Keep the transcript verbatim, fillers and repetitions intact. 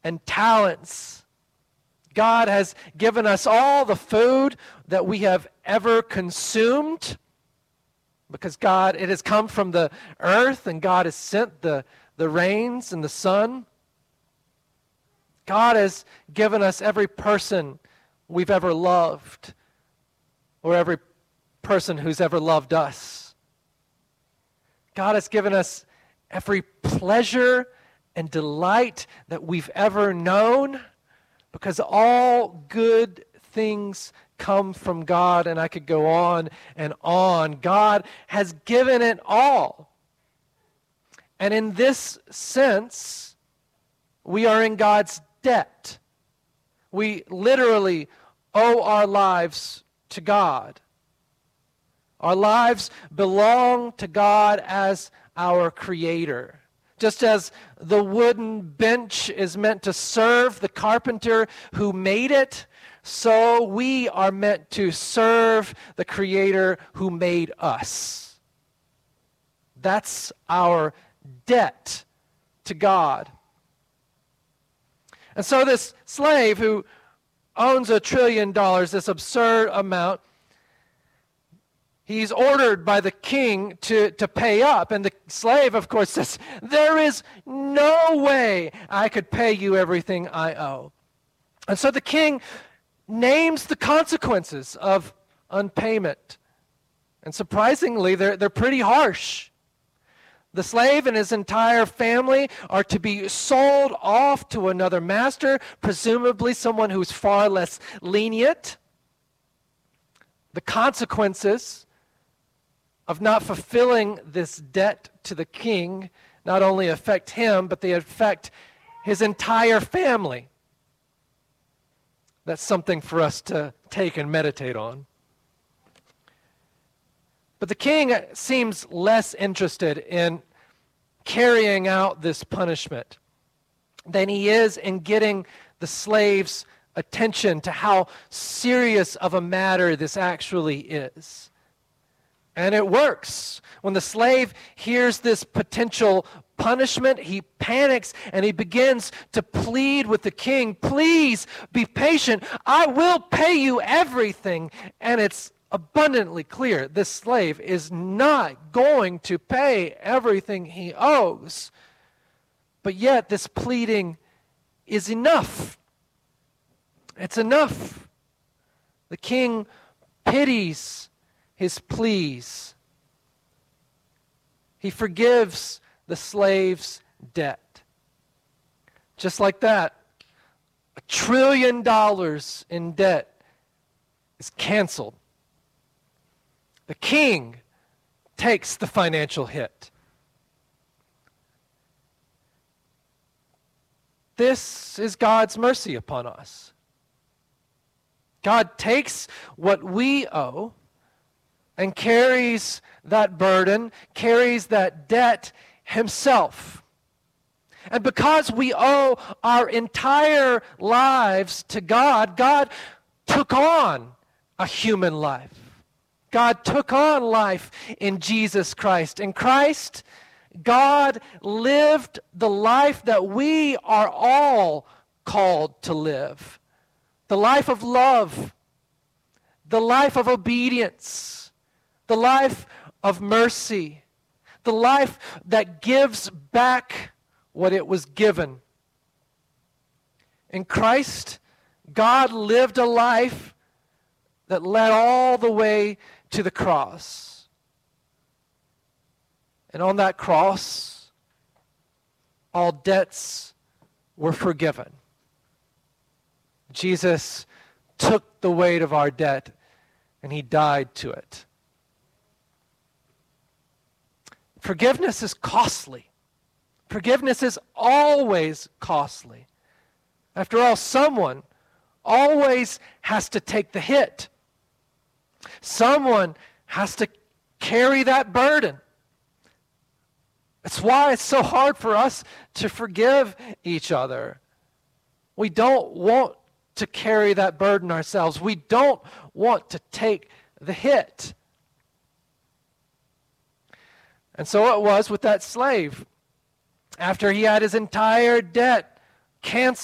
and talents. God has given us all the food that we have ever consumed, because God, it has come from the earth, and God has sent the, the rains and the sun. God has given us every person we've ever loved, or every person who's ever loved us. God has given us every pleasure and delight that we've ever known, because all good things come from God, and I could go on and on. God has given it all. And in this sense, we are in God's debt. We literally owe our lives to God. Our lives belong to God as our Creator. Just as the wooden bench is meant to serve the carpenter who made it, so we are meant to serve the Creator who made us. That's our debt to God. And so this slave who owns a trillion dollars, this absurd amount, he's ordered by the king to, to pay up. And the slave, of course, says, there is no way I could pay you everything I owe. And so the king names the consequences of unpayment. And surprisingly, they're, they're pretty harsh. The slave and his entire family are to be sold off to another master, presumably someone who's far less lenient. The consequences of not fulfilling this debt to the king not only affect him, but they affect his entire family. That's something for us to take and meditate on. But the king seems less interested in carrying out this punishment than he is in getting the slave's attention to how serious of a matter this actually is. And it works. When the slave hears this potential punishment, he panics and he begins to plead with the king, please be patient, I will pay you everything. And it's abundantly clear this slave is not going to pay everything he owes. But yet this pleading is enough. It's enough. The king pities his pleas. He forgives the slave's debt. Just like that, a trillion dollars in debt is canceled. The king takes the financial hit. This is God's mercy upon us. God takes what we owe and carries that burden, carries that debt himself. And because we owe our entire lives to God, God took on a human life. God took on life in Jesus Christ. In Christ, God lived the life that we are all called to live. The life of love, the life of obedience, the life of mercy, the life that gives back what it was given. In Christ, God lived a life that led all the way to the cross. And on that cross, all debts were forgiven. Jesus took the weight of our debt and he died to it. Forgiveness is costly. Forgiveness is always costly. After all, someone always has to take the hit. Someone has to carry that burden. That's why it's so hard for us to forgive each other. We don't want to carry that burden ourselves. We don't want to take the hit. And so it was with that slave. After he had his entire debt canceled,